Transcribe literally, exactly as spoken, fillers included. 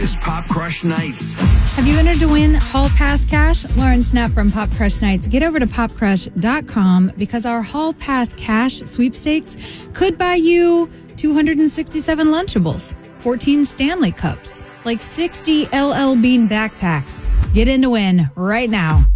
is Pop Crush Nights. Have you entered to win Hall Pass cash? Lauren Snapp from Pop Crush Nights. Get over to pop crush dot com because our Hall Pass cash sweepstakes could buy you two hundred sixty-seven Lunchables, fourteen Stanley Cups, like sixty L L Bean backpacks. Get in to win right now.